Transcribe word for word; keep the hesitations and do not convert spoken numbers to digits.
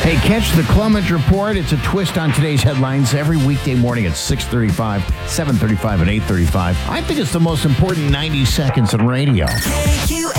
Hey, catch the Clement Report. It's a twist on today's headlines every weekday morning at six thirty-five, seven thirty-five, and eight thirty-five. I think it's the most important ninety seconds in radio. K Q